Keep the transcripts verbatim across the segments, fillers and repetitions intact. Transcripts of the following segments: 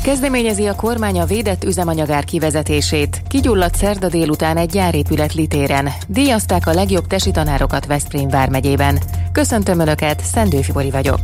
Kezdeményezi a kormány a védett üzemanyagár kivezetését. Kigyulladt szerda délután egy gyárépület Litéren. Díjazták a legjobb tesi tanárokat Veszprém vármegyében. Köszöntöm Önöket, Szendő Fibori vagyok.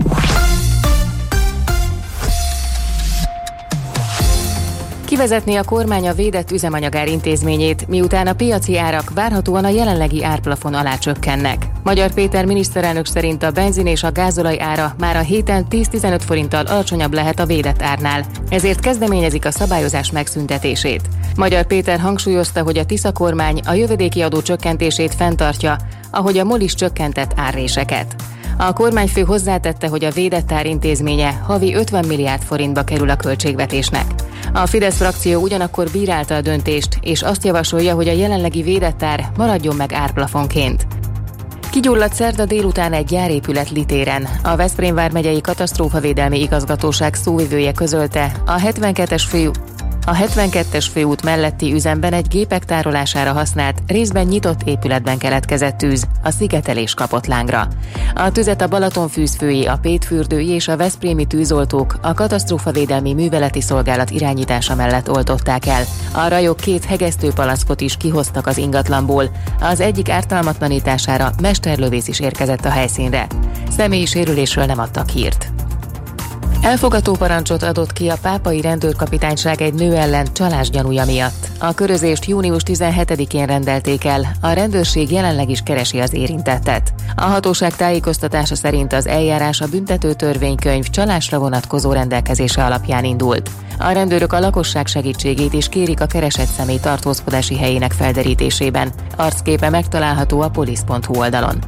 Kivezetné a kormány a védett üzemanyagár intézményét, miután a piaci árak várhatóan a jelenlegi árplafon alá csökkennek. Magyar Péter miniszterelnök szerint a benzin és a gázolaj ára már a héten tíz-tizenöt forinttal alacsonyabb lehet a védett árnál, ezért kezdeményezik a szabályozás megszüntetését. Magyar Péter hangsúlyozta, hogy a Tisza kormány a jövedéki adó csökkentését fenntartja, ahogy a MOL is csökkentett árréseket. A kormányfő hozzátette, hogy a védett ár intézménye havi ötven milliárd forintba kerül a költségvetésnek. A Fidesz frakció ugyanakkor bírálta a döntést, és azt javasolja, hogy a jelenlegi védett ár maradjon meg árplafonként. Kigyulladt szerda délután egy gyárépület Litéren. A Veszprém vármegyei katasztrófavédelmi igazgatóság szóvivője közölte, a hetvenkettes fő A hetvenkettes főút melletti üzemben egy gépek tárolására használt, részben nyitott épületben keletkezett tűz, a szigetelés kapott lángra. A tüzet a Balatonfűzfői, a Pétfürdői és a veszprémi tűzoltók a katasztrófavédelmi műveleti szolgálat irányítása mellett oltották el. A rajok két hegesztőpalackot is kihoztak az ingatlanból. Az egyik ártalmatlanítására mesterlövész is érkezett a helyszínre. Személyi sérülésről nem adtak hírt. Elfogató parancsot adott ki a pápai rendőrkapitányság egy nő ellen csalás gyanúja miatt. A körözést június tizenhetedikén rendelték el, a rendőrség jelenleg is keresi az érintettet. A hatóság tájékoztatása szerint az eljárás a büntető törvénykönyv csalásra vonatkozó rendelkezése alapján indult. A rendőrök a lakosság segítségét is kérik a keresett személy tartózkodási helyének felderítésében. Arcképe megtalálható a polisz pont hu oldalon.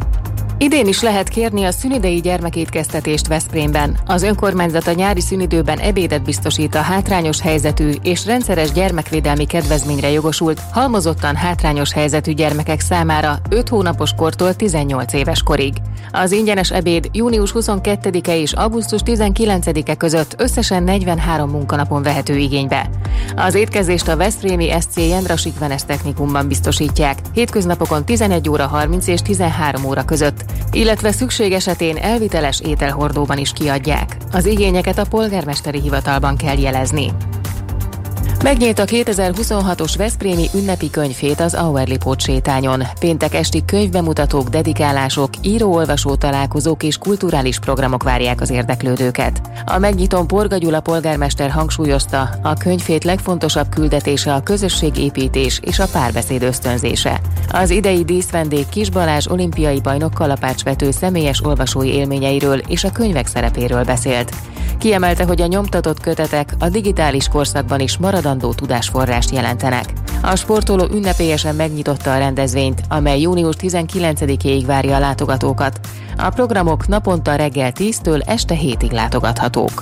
Idén is lehet kérni a szünidei gyermekétkeztetést Veszprémben. Az önkormányzat a nyári szünidőben ebédet biztosít a hátrányos helyzetű és rendszeres gyermekvédelmi kedvezményre jogosult, halmozottan hátrányos helyzetű gyermekek számára öt hónapos kortól tizennyolc éves korig. Az ingyenes ebéd június huszonkettedike és augusztus tizenkilencedike között összesen negyvenhárom munkanapon vehető igénybe. Az étkezést a veszprémi es cé Jendrasik Venes technikumban biztosítják, hétköznapokon tizenegy óra harminc és tizenhárom óra között, illetve szükség esetén elviteles ételhordóban is kiadják. Az igényeket a polgármesteri hivatalban kell jelezni. Megnyílt a kétezer-huszonhatos veszprémi ünnepi könyvhét az Auerlipót sétányon. Péntek esti könyvbemutatók, dedikálások, író-olvasó találkozók és kulturális programok várják az érdeklődőket. A megnyitón Porga Gyula polgármester hangsúlyozta, a könyvhét legfontosabb küldetése a közösségépítés és a párbeszéd ösztönzése. Az idei díszvendég Kis Balázs olimpiai bajnok kalapácsvető személyes olvasói élményeiről és a könyvek szerepéről beszélt. Kiemelte, hogy a nyomtatott kötetek a digitális korszakban is maradandó tudásforrást jelentenek. A sportoló ünnepélyesen megnyitotta a rendezvényt, amely június tizenkilencedikéig várja a látogatókat. A programok naponta reggel tíztől este hétig látogathatók.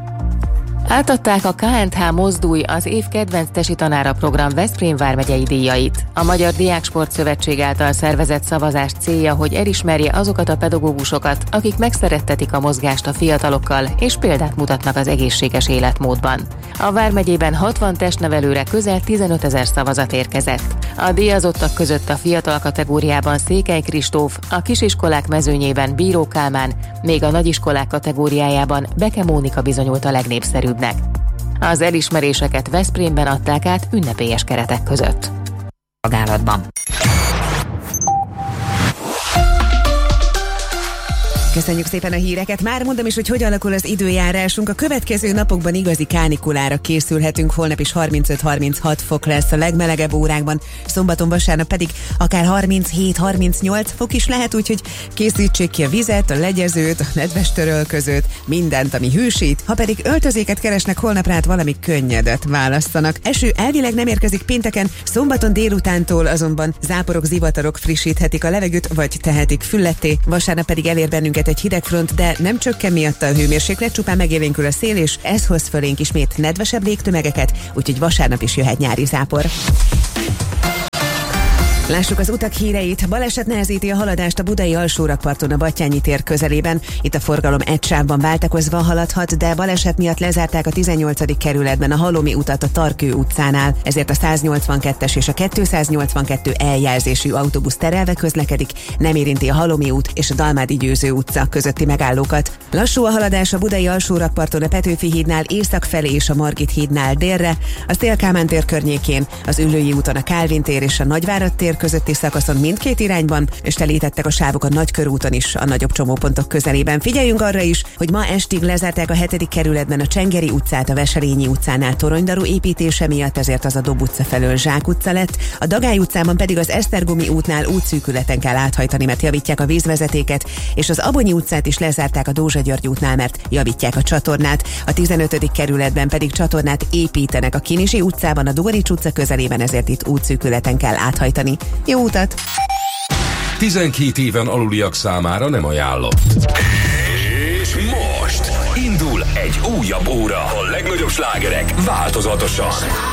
Átadták a ká en há Mozdulj az év kedvenc tesi tanára program Veszprém vármegyei díjait. A Magyar Diáksport Szövetség által szervezett szavazás célja, hogy elismerje azokat a pedagógusokat, akik megszerettetik a mozgást a fiatalokkal és példát mutatnak az egészséges életmódban. A vármegyében hatvan testnevelőre közel tizenötezer szavazat érkezett. A díjazottak között a fiatal kategóriában Székely Kristóf, a kisiskolák mezőnyében Bíró Kálmán, még a nagyiskolák kategóriájában Beke Mónika bizonyult a legnépszerűbbnek. Az elismeréseket Veszprémben adták át ünnepélyes keretek között. Szolgálatban. Köszönjük szépen a híreket. Már mondom is, hogy hogy alakul az időjárásunk. A következő napokban igazi kánikulára készülhetünk. Holnap is harmincöt-harminchat fok lesz a legmelegebb órákban. Szombaton, vasárnap pedig akár harminchét-harmincnyolc fok is lehet, úgyhogy készítsék ki a vizet, a legyezőt, a nedves törölközőt, mindent, ami hűsít. Ha pedig öltözéket keresnek, holnap rá valami könnyedet választanak. Eső elvileg nem érkezik pénteken, szombaton délutántól azonban záporok, zivatarok frissíthetik a levegőt, vagy tehetik fülletté. Vasárnap pedig elér bennünket egy hideg front, de nem csökken miatta a hőmérséklet, csupán megélénkül a szél, és ez hoz fölénk ismét nedvesebb légtömegeket, úgyhogy vasárnap is jöhet nyári zápor. Lássuk az utak híreit. Baleset nehezíti a haladást a budai alsórakparton a Batthyány tér közelében. Itt a forgalom egy sávban váltakozva haladhat, de baleset miatt lezárták a tizennyolcadik kerületben a Halomi utat a Tarkő utcánál. Ezért a száznyolcvankettes és a kétszáznyolcvankettő eljelzésű autóbusz terelve közlekedik, nem érinti a Halomi út és a Dalmádi Győző utca közötti megállókat. Lassú a haladás a budai alsórakparton a Petőfi hídnál észak felé és a Margit hídnál délre, a Széll-Kálmán tér környékén, az Üllői úton a Kálvin tér és a Nagyvárad tér közötti szakaszon mindkét irányban, és telítettek a sávok a Nagykörúton is a nagyobb csomópontok közelében. Figyeljünk arra is, hogy ma estig lezárták a hetedik kerületben a Csengeri utcát a Veselényi utcánál toronydaru építése miatt, ezért az a Dob utca felől Zsák utca lett, a Dagály utcában pedig az Esztergomi útnál útszűkületen kell áthajtani, mert javítják a vízvezetéket, és az Abonyi utcát is lezárták a Dózsa György útnál, mert javítják a csatornát. A tizenötödik kerületben pedig csatornát építenek a Kinizsi utcában, a Dórics utca közelében, ezért itt útszűkületen kell áthajtani. Jó utat! tizenkét éven aluliak számára nem ajánlott. És most indul egy újabb óra. A legnagyobb slágerek változatosan.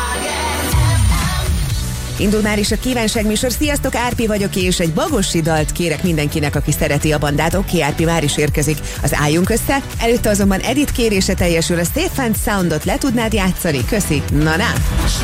Indul már is a kívánságműsor. Sziasztok, Árpi vagyok, és egy bagossi dalt kérek mindenkinek, aki szereti a bandát. Oké, Árpi már is érkezik, az álljunk össze. Előtte azonban Edith kérése teljesül, a Stefan Soundot le tudnád játszani? Köszi, na na!